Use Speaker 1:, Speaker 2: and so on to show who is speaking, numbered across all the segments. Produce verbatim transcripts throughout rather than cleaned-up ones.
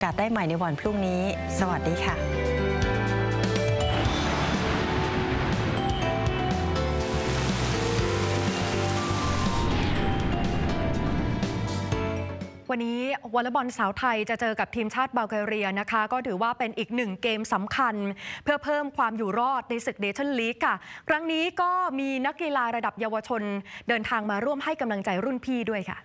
Speaker 1: กาสได้ใหม่ในวันพรุ่งนี้สวัสดีค่ะ
Speaker 2: วันนี้วอลเลย์บอลสาวไทยจะเจอกับทีมชาติบัลแกเรียนะคะก็ถือว่าเป็นอีกหนึ่งเกมสำคัญเพื่อเพิ่มความอยู่รอดในศึกเนชั่นลีกค่ะครั้งนี้ก็มีนักกีฬาระดับเยาวชนเดินทางมาร่วมให้กำลังใจรุ่นพี่ด้วยค่ะ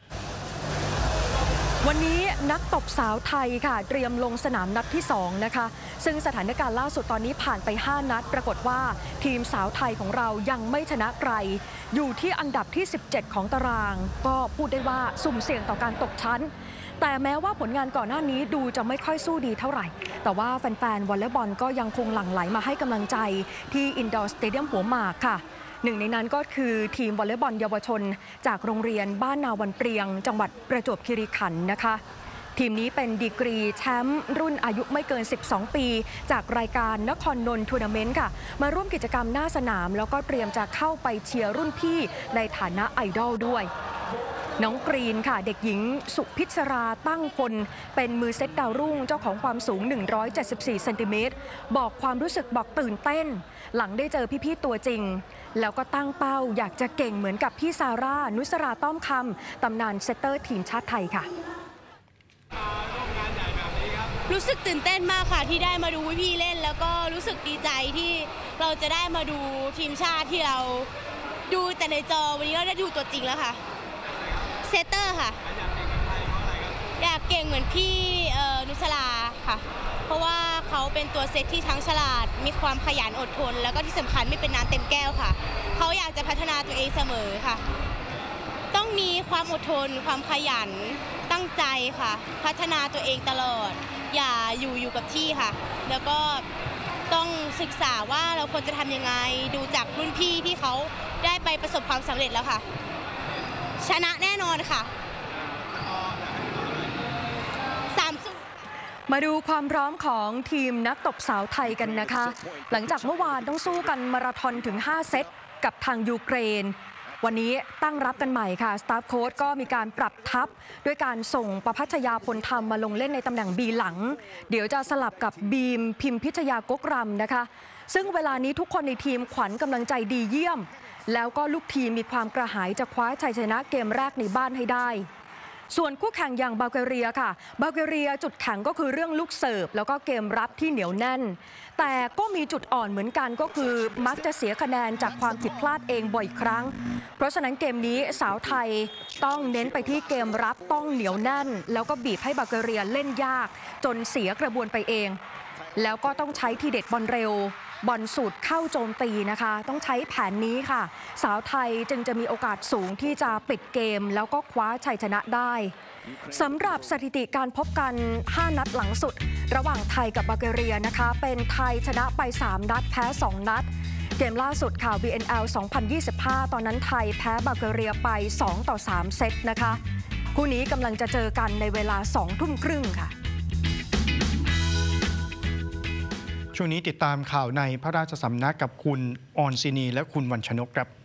Speaker 2: วันนี้นักตบสาวไทยค่ะเตรียมลงสนามนัดที่สองนะคะซึ่งสถานการณ์ล่าสุดตอนนี้ผ่านไปห้านัดปรากฏว่าทีมสาวไทยของเรายังไม่ชนะใครอยู่ที่อันดับที่สิบเจ็ดของตารางก็พูดได้ว่าสุ่มเสี่ยงต่อการตกชั้นแต่แม้ว่าผลงานก่อนหน้านี้ดูจะไม่ค่อยสู้ดีเท่าไหร่แต่ว่าแฟนๆวอลเลย์บอลก็ยังคงหลั่งไหลมาให้กำลังใจที่อินดอร์สเตเดียมหัวหมากค่ะหนึ่งในนั้นก็คือทีมวอลเลย์บอลเยาวชนจากโรงเรียนบ้านนาวันเปรียงจังหวัดประจวบคีรีขันธ์นะคะทีมนี้เป็นดีกรีแชมป์รุ่นอายุไม่เกินสิบสองปีจากรายการนครนนท์ทัวร์นาเมนต์ค่ะมาร่วมกิจกรรมหน้าสนามแล้วก็เตรียมจะเข้าไปเชียร์รุ่นพี่ในฐานะไอดอลด้วยน้องกรีนค่ะเด็กหญิงสุพิชราตั้งพลเป็นมือเซตดาวรุ่งเจ้าของความสูงหนึ่งร้อยเจ็ดสิบสี่เซนติเมตรบอกความรู้สึกบอกตื่นเต้นหลังได้เจอพี่ๆตัวจริงแล้วก็ตั้งเป้าอยากจะเก่งเหมือนกับพี่ซาร่านุสราต้อมคำตำนานเซตเตอร์ทีมชาติไทยค่ะ
Speaker 3: รู้สึกตื่นเต้นมากค่ะที่ได้มาดูพี่เล่นแล้วก็รู้สึกดีใจที่เราจะได้มาดูทีมชาติที่เราดูแต่ในจอวันนี้เราได้ดูตัวจริงแล้วค่ะเซตเตอร์ค่ะอยากเก่งเหมือนพี่นุสราค่ะเพราะว่าเขาเป็นตัวเซตที่ทั้งฉลาดมีความขยันอดทนแล้วก็ที่สำคัญไม่เป็นน้ำเต็มแก้วค่ะเขาอยากจะพัฒนาตัวเองเสมอค่ะต้องมีความอดทนความขยันตั้งใจค่ะพัฒนาตัวเองตลอดอย่าอยู่อยู่กับที่ค่ะแล้วก็ต้องศึกษาว่าเราควรจะทำยังไงดูจากรุ่นพี่ที่เขาได้ไปประสบความสำเร็จแล้วค่ะชนะแน่นอนค่ะสามสุด
Speaker 2: มาดูความพร้อมของทีมนักตบสาวไทยกันนะคะหลังจากเมื่อวานต้องสู้กันมาราธอนถึงห้าเซตกับทางยูเครนวันนี้ตั้งรับกันใหม่ค่ะสตาฟโค้ชก็มีการปรับทัพด้วยการส่งประภัชยาพลธรรมมาลงเล่นในตำแหน่งบีหลังเดี๋ยวจะสลับกับบีมพิมพิชยากกรำนะคะซึ่งเวลานี้ทุกคนในทีมขวัญกำลังใจดีเยี่ยมแล้วก็ลูกทีมมีความกระหายจะคว้าชัยชนะเกมแรกในบ้านให้ได้ส่วนคู่แข่งอย่างบัลแกเรียค่ะบัลแกเรียจุดแข็งก็คือเรื่องลูกเสิร์ฟแล้วก็เกมรับที่เหนียวแน่นแต่ก็มีจุดอ่อนเหมือนกันก็คือมักจะเสียคะแนนจากความผิดพลาดเองบ่อยครั้งเพราะฉะนั้นเกมนี้สาวไทยต้องเน้นไปที่เกมรับต้องเหนียวแน่นแล้วก็บีบให้บัลแกเรียเล่นยากจนเสียกระบวนไปเองแล้วก็ต้องใช้ทีเด็ดบอลเร็วบอลสูตรเข้าโจมตีนะคะต้องใช้แผนนี้ค่ะสาวไทยจึงจะมีโอกาสสูงที่จะปิดเกมแล้วก็คว้าชัยชนะได้สำหรับสถิติการพบกันห้านัดหลังสุดระหว่างไทยกับบัลแกเรียนะคะเป็นไทยชนะไปสามนัดแพ้สองนัดเกมล่าสุดค่ะ วี เอ็น แอล สองพันยี่สิบห้าตอนนั้นไทยแพ้บัลแกเรียไปสองต่อสามเซตนะคะคู่นี้กำลังจะเจอกันในเวลาสองทุ่มครึ่งค่ะ
Speaker 4: ช่วงนี้ติดตามข่าวในพระราชสำนักกับคุณออนซินีและคุณวรรณชนกครับ